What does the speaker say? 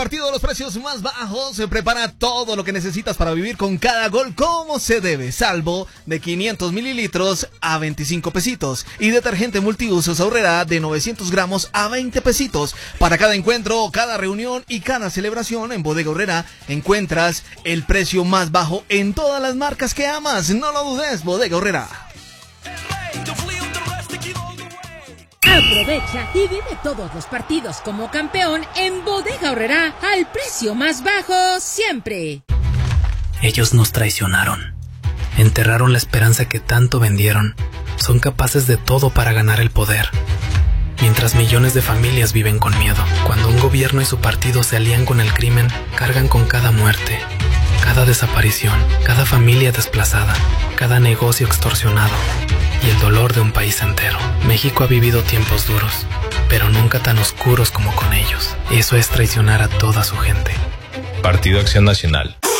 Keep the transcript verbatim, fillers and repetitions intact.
partido de los precios más bajos. Se prepara todo lo que necesitas para vivir con cada gol como se debe, salvo de quinientos mililitros a veinticinco pesitos y detergente multiusos Aurrera de novecientos gramos a veinte pesitos. Para cada encuentro, cada reunión y cada celebración en Bodega Aurrera encuentras el precio más bajo en todas las marcas que amas. No lo dudes, Bodega Aurrera. Aprovecha y vive todos los partidos como campeón en Bodega Aurrera al precio más bajo siempre. Ellos nos traicionaron, enterraron la esperanza que tanto vendieron, son capaces de todo para ganar el poder. Mientras millones de familias viven con miedo, cuando un gobierno y su partido se alían con el crimen, cargan con cada muerte, cada desaparición, cada familia desplazada, cada negocio extorsionado y el dolor de un país entero. México ha vivido tiempos duros, pero nunca tan oscuros como con ellos. Eso es traicionar a toda su gente. Partido Acción Nacional.